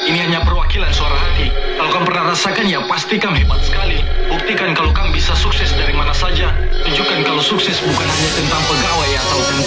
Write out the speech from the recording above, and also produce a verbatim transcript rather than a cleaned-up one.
Ini hanya perwakilan suara hati. Kalau kamu pernah rasakan, ya pasti kamu hebat sekali. Buktikan kalau kamu bisa sukses dari mana saja. Tunjukkan kalau sukses bukan hanya tentang pegawai atau tentang